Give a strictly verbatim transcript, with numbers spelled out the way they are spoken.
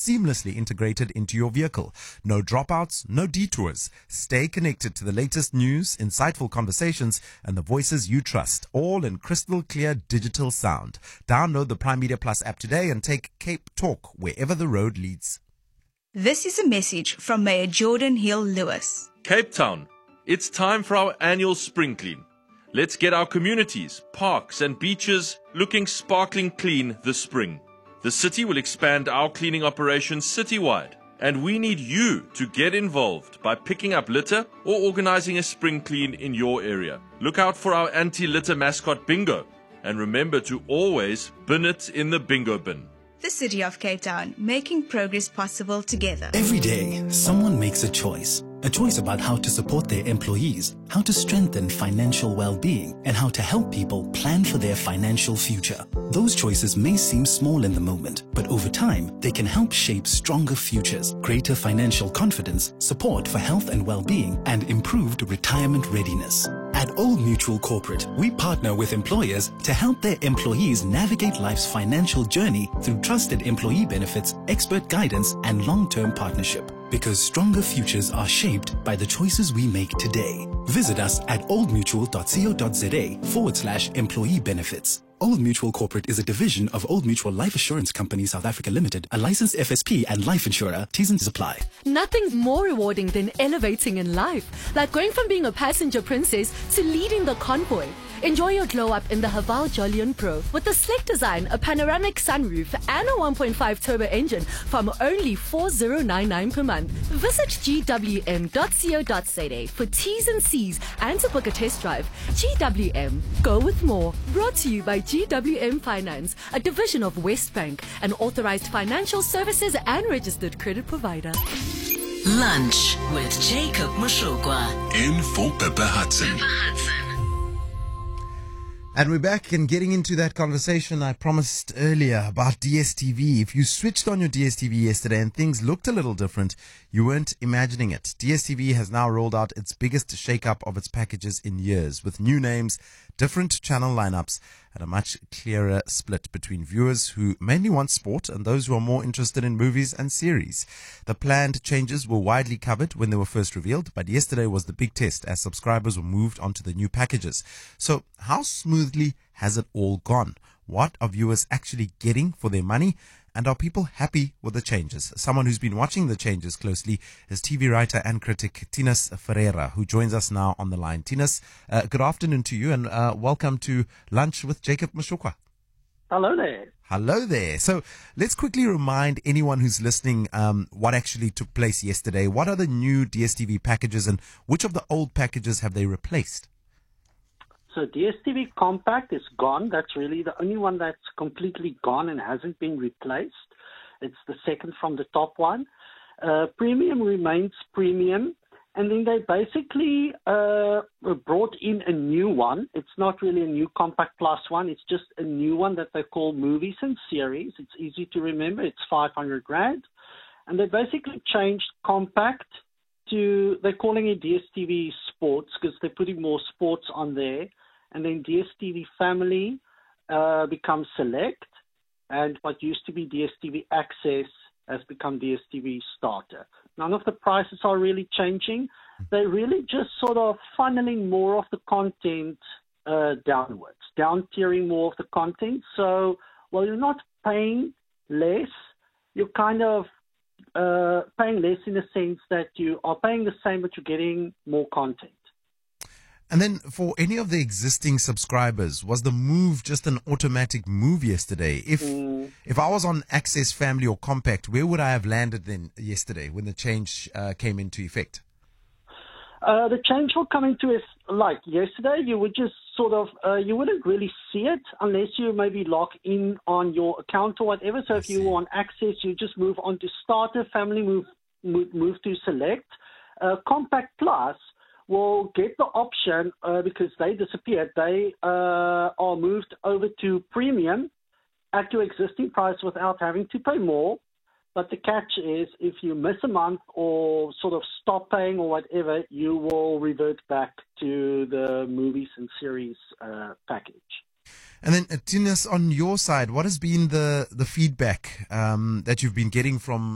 seamlessly integrated into your vehicle. No dropouts, no detours. Stay connected to the latest news, insightful conversations, and the voices you trust, all in crystal clear digital sound. Download the Prime Media Plus app today and take Cape Talk wherever the road leads. This is a message from Mayor Jordan Hill Lewis. Cape Town, it's time for our annual spring clean. Let's get our communities, parks and beaches looking sparkling clean this spring. The city will expand our cleaning operations citywide, and we need you to get involved by picking up litter or organizing a spring clean in your area. Look out for our anti-litter mascot bingo, and remember to always bin it in the bingo bin. The City of Cape Town, making progress possible together. Every day, someone makes a choice. A choice about how to support their employees, how to strengthen financial well-being, and how to help people plan for their financial future. Those choices may seem small in the moment, but over time, they can help shape stronger futures, greater financial confidence, support for health and well-being, and improved retirement readiness. At Old Mutual Corporate, we partner with employers to help their employees navigate life's financial journey through trusted employee benefits, expert guidance, and long-term partnership. Because stronger futures are shaped by the choices we make today. Visit us at oldmutual.co.za forward slash employee benefits. Old Mutual Corporate is a division of Old Mutual Life Assurance Company South Africa Limited, a licensed F S P and life insurer. T's and C's apply. Nothing's more rewarding than elevating in life, like going from being a passenger princess to leading the convoy. Enjoy your glow up in the Haval Jolion Pro with a slick design, a panoramic sunroof, and a one point five turbo engine from only four thousand ninety-nine per month. Visit g w m dot co dot za for T's and C's and to book a test drive. G W M, go with more. Brought to you by G W M Finance, a division of Westbank, an authorized financial services and registered credit provider. Lunch with Jacob Mashogwa. In for Pepper Hudson. Pepper Hudson. And we're back and getting into that conversation I promised earlier about D S T V. If you switched on your D S T V yesterday and things looked a little different, you weren't imagining it. D S T V has now rolled out its biggest shake-up of its packages in years, with new names, different channel lineups, and a much clearer split between viewers who mainly want sport and those who are more interested in movies and series. The planned changes were widely covered when they were first revealed, but yesterday was the big test as subscribers were moved onto the new packages. So how smoothly has it all gone? What are viewers actually getting for their money? And are people happy with the changes? Someone who's been watching the changes closely is T V writer and critic Tinus Ferreira, who joins us now on the line. Tinus, uh, good afternoon to you and uh, welcome to Lunch with Jacob Mashogwa. Hello there. Hello there. So let's quickly remind anyone who's listening um, what actually took place yesterday. What are the new D S T V packages and which of the old packages have they replaced? So D S T V Compact is gone. That's really the only one that's completely gone and hasn't been replaced. It's the second from the top one. Uh, premium remains Premium. And then they basically uh, brought in a new one. It's not really a new Compact Plus one. It's just a new one that they call Movies and Series. It's easy to remember. It's five hundred rand. And they basically changed Compact to, they're calling it D S T V Sports because they're putting more sports on there. And then D S T V Family uh, becomes Select, and what used to be D S T V Access has become D S T V Starter. None of the prices are really changing. They're really just sort of funneling more of the content uh, downwards, down-tiering more of the content. So while you're not paying less, you're kind of uh, paying less in the sense that you are paying the same, but you're getting more content. And then for any of the existing subscribers, was the move just an automatic move yesterday? If mm. if I was on Access Family or Compact, where would I have landed then yesterday when the change uh, came into effect? Uh, the change will come into it like yesterday. You would just sort of, uh, you wouldn't really see it unless you maybe log in on your account or whatever. So I if see. you were on Access, you just move on to Starter, Family, move, move, move to Select. Uh, Compact Plus will get the option, uh, because they disappeared, they uh, are moved over to Premium at your existing price without having to pay more. But the catch is if you miss a month or sort of stop paying or whatever, you will revert back to the Movies and Series uh, package. And then, uh, Tinus, on your side, what has been the, the feedback um, that you've been getting from